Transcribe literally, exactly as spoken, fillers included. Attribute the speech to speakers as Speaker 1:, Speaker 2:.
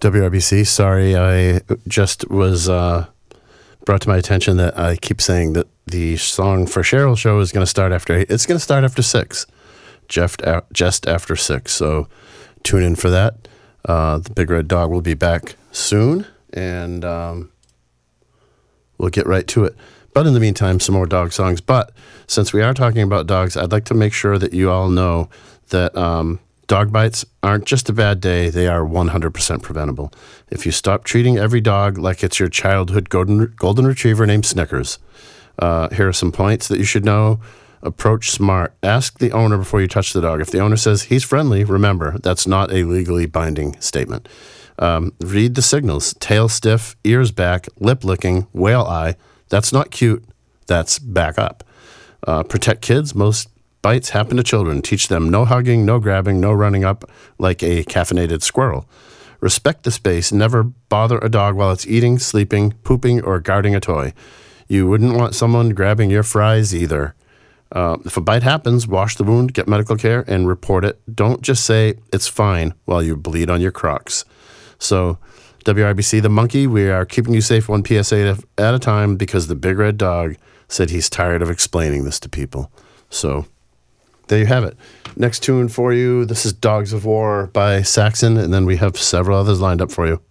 Speaker 1: W R B C, sorry, I just was uh, brought to my attention that I keep saying that the Song for Cheryl show is going to start after eight. It's going to start after six, just, just after six. So tune in for that. Uh, the Big Red Dog will be back soon, and um, we'll get right to it. But in the meantime, some more dog songs. But since we are talking about dogs, I'd like to make sure that you all know that um, dog bites aren't just a bad day. They are one hundred percent preventable. If you stop treating every dog like it's your childhood golden, golden retriever named Snickers, uh, here are some points that you should know. Approach smart. Ask the owner before you touch the dog. If the owner says he's friendly, remember, that's not a legally binding statement. Um, read the signals. Tail stiff, ears back, lip licking, whale eye. That's not cute. That's back up. Uh, protect kids. Most bites happen to children. Teach them no hugging, no grabbing, no running up like a caffeinated squirrel. Respect the space. Never bother a dog while it's eating, sleeping, pooping, or guarding a toy. You wouldn't want someone grabbing your fries either. Uh, if a bite happens, wash the wound, get medical care, and report it. Don't just say it's fine while you bleed on your Crocs. So, W R B C, the monkey, we are keeping you safe one P S A at a time because the Big Red Dog said he's tired of explaining this to people. So, there you have it. Next tune for you, this is Dogs of War by Saxon, and then we have several others lined up for you.